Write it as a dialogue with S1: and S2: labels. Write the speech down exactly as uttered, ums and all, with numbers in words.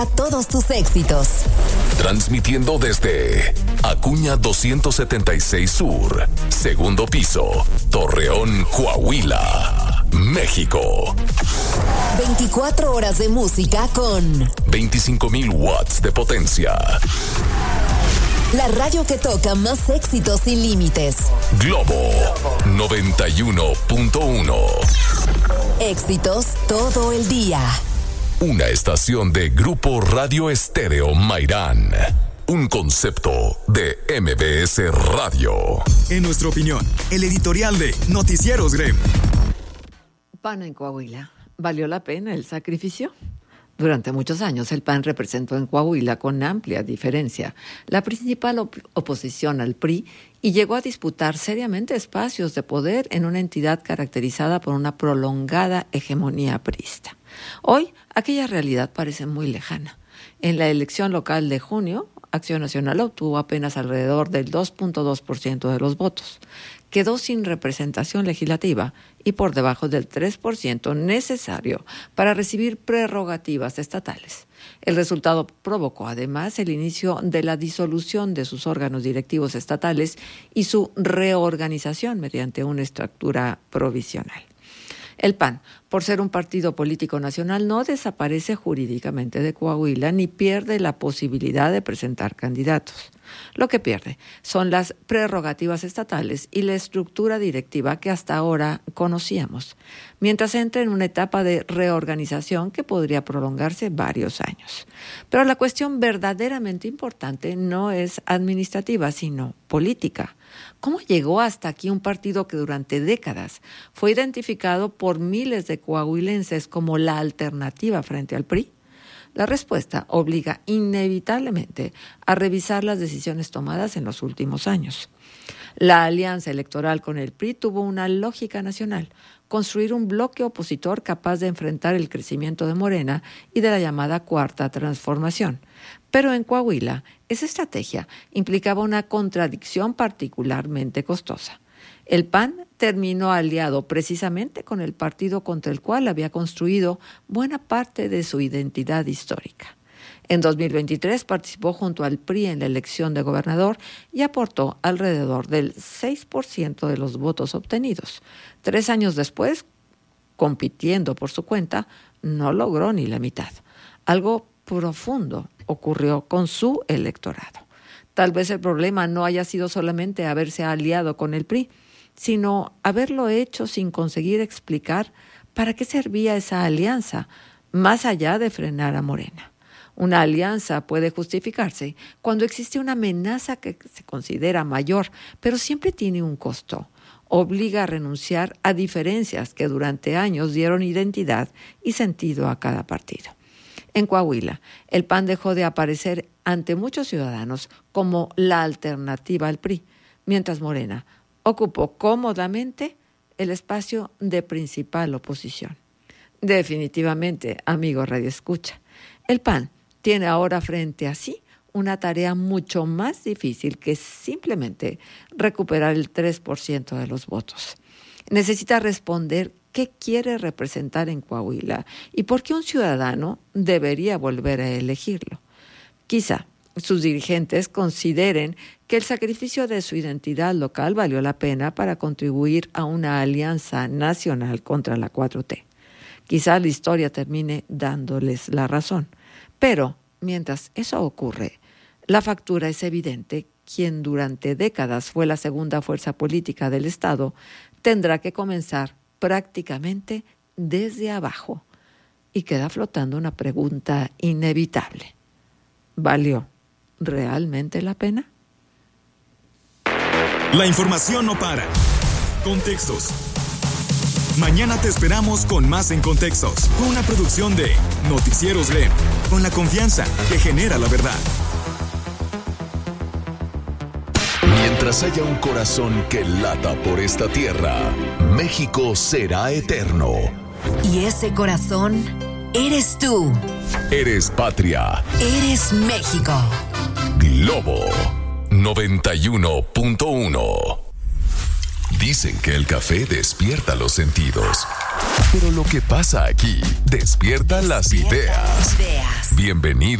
S1: A todos tus éxitos.
S2: Transmitiendo desde Acuña doscientos setenta y seis Sur, segundo piso, Torreón, Coahuila, México.
S1: veinticuatro horas de música con
S2: veinticinco mil watts de potencia.
S1: La radio que toca más éxitos sin límites.
S2: Globo noventa y uno punto uno.
S1: Éxitos todo el día.
S2: Una estación de Grupo Radio Estéreo Mairán. Un concepto de M B S Radio.
S3: En nuestra opinión, el editorial de Noticieros Grem.
S4: P A N en Coahuila. ¿Valió la pena el sacrificio? Durante muchos años el P A N representó en Coahuila con amplia diferencia la principal op- oposición al P R I y llegó a disputar seriamente espacios de poder en una entidad caracterizada por una prolongada hegemonía priista. Hoy, aquella realidad parece muy lejana. En la elección local de junio, Acción Nacional obtuvo apenas alrededor del dos punto dos por ciento de los votos. Quedó sin representación legislativa y por debajo del tres por ciento necesario para recibir prerrogativas estatales. El resultado provocó además el inicio de la disolución de sus órganos directivos estatales y su reorganización mediante una estructura provisional. El P A N, por ser un partido político nacional, no desaparece jurídicamente de Coahuila ni pierde la posibilidad de presentar candidatos. Lo que pierde son las prerrogativas estatales y la estructura directiva que hasta ahora conocíamos, mientras entra en una etapa de reorganización que podría prolongarse varios años. Pero la cuestión verdaderamente importante no es administrativa, sino política. ¿Cómo llegó hasta aquí un partido que durante décadas fue identificado por miles de coahuilenses como la alternativa frente al P R I? La respuesta obliga inevitablemente a revisar las decisiones tomadas en los últimos años. La alianza electoral con el P R I tuvo una lógica nacional: construir un bloque opositor capaz de enfrentar el crecimiento de Morena y de la llamada Cuarta Transformación. Pero en Coahuila, esa estrategia implicaba una contradicción particularmente costosa. El P A N terminó aliado precisamente con el partido contra el cual había construido buena parte de su identidad histórica. En dos mil veintitrés participó junto al P R I en la elección de gobernador y aportó alrededor del seis por ciento de los votos obtenidos. Tres años después, compitiendo por su cuenta, no logró ni la mitad. Algo profundo ocurrió con su electorado. Tal vez el problema no haya sido solamente haberse aliado con el P R I, sino haberlo hecho sin conseguir explicar para qué servía esa alianza, más allá de frenar a Morena. Una alianza puede justificarse cuando existe una amenaza que se considera mayor, pero siempre tiene un costo. Obliga a renunciar a diferencias que durante años dieron identidad y sentido a cada partido. En Coahuila, el P A N dejó de aparecer ante muchos ciudadanos como la alternativa al P R I, mientras Morena ocupó cómodamente el espacio de principal oposición. Definitivamente, amigo Radio Escucha, el P A N tiene ahora frente a sí una tarea mucho más difícil que simplemente recuperar el tres por ciento de los votos. Necesita responder qué quiere representar en Coahuila y por qué un ciudadano debería volver a elegirlo. Quizá sus dirigentes consideren que el sacrificio de su identidad local valió la pena para contribuir a una alianza nacional contra la cuatro T. Quizá la historia termine dándoles la razón. Pero, mientras eso ocurre, la factura es evidente. Quien durante décadas fue la segunda fuerza política del Estado tendrá que comenzar prácticamente desde abajo. Y queda flotando una pregunta inevitable. ¿Valió realmente la pena?
S3: La información no para. Contextos. Mañana te esperamos con más en Contextos, una producción de Noticieros Grem, con la confianza que genera la verdad.
S2: Mientras haya un corazón que lata por esta tierra, México será eterno.
S1: Y ese corazón eres tú.
S2: Eres patria.
S1: Eres México.
S2: Globo noventa y uno punto uno. Dicen que el café despierta los sentidos. Pero lo que pasa aquí despierta las ideas. Bienvenido.